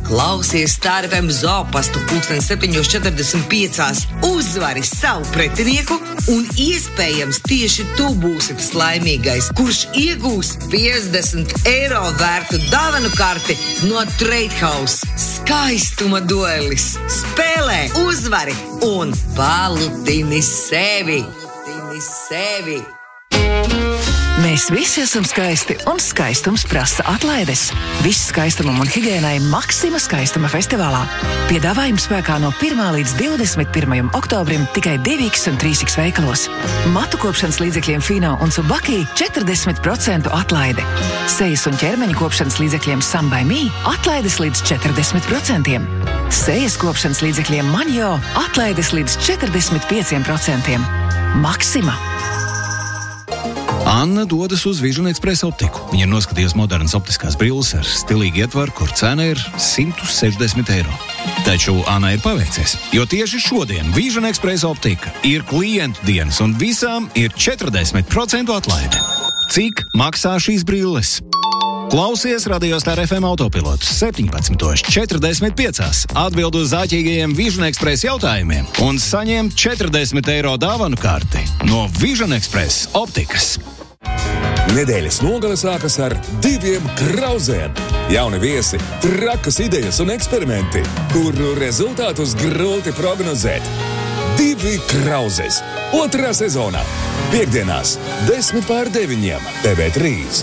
Klausies Star FM Zoopastu 7:45. Uzvari savu pretinieku un iespējams tieši tu būsi tas laimīgais, kurš iegūs 50 eiro vērtu dāvanu karti no Trade House. Skaistuma duelis. Spēlē, uzvari un palutini sevi. Mēs visi esam skaisti, un skaistums prasa atlaides. Viss skaistumam un higiēnai Maxima skaistuma festivālā. Piedāvājums spēkā no 1. līdz 21. oktobrim tikai 2X un 3X veikalos. Matu kopšanas līdzekļiem Fino un Subaki 40% atlaide. Sejas un ķermeņa kopšanas līdzekļiem Sambai Mī atlaides līdz 40%. Sejas kopšanas līdzekļiem Manjo atlaides līdz 45%. Maxima. Anna dodas uz Vision Express optiku. Viņa ir noskatījusi modernas optiskās brilles ar stilīgu ietvaru, kur cena ir 160 eiro. Taču Anna ir paveicies, jo tieši šodien Vision Express optika ir klientu dienas un visām ir 40% atlaide. Cik maksā šīs brilles? Klausies Radio Star FM autopilotus 17:45. Atbild uz āķīgajiem Vision Express jautājumiem un saņem 40 eiro dāvanu karti no Vision Express optikas. Nedēļas nogale sākas ar 2 krauzēm. Jauni viesi, trakas idejas un eksperimenti, kuru rezultātus grūti prognozēt. 2 krauzes. 2. sezonā. Piektdienās 8:50 TV3.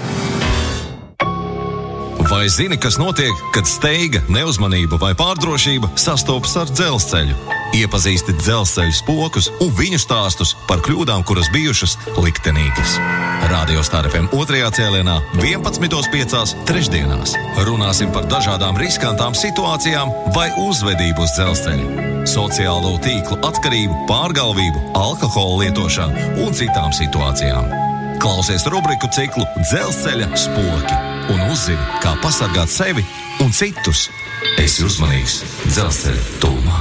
Vai zini, kas notiek, kad steiga, neuzmanība vai pārdrošība sastopas ar dzelzceļu? Iepazīsti dzelzceļu spokus un viņu stāstus par kļūdām, kuras bijušas liktenīgas. Radio Star FM 2. cēlienā 11:05 trešdienās. Runāsim par dažādām riskantām situācijām vai uzvedību uz dzelzceļu, sociālo tīklu atkarību, pārgalvību, alkohola lietošanu un citām situācijām. Klausies rubriku ciklu Dzelzceļa spoki un uzzini, kā pasargāt sevi un citus. Esi uzmanīgs dzelzceļa tūmā.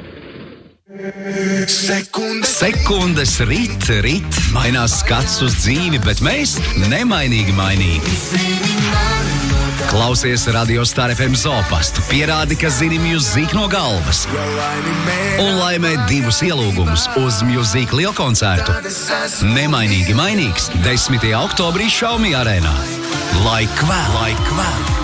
Sekundes rit, mainās skats uz dzīvi, bet mēs nemainīgi. Klausies Radio Star FM Zoopastu, pierādi, ka zini Music no galvas. Un laimē 2 ielūgumus uz Music lielkoncertu. Nemainīgi mainīgs 10. oktobrī Xiaomi arēnā. Laik vēl!